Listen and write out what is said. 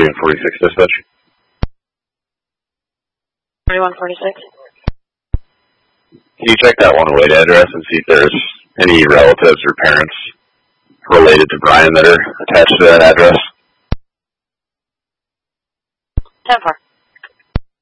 4146 dispatch. 4146. Can you check that 108 address and see if there's any relatives or parents related to Brian that are attached to that address? 10-4.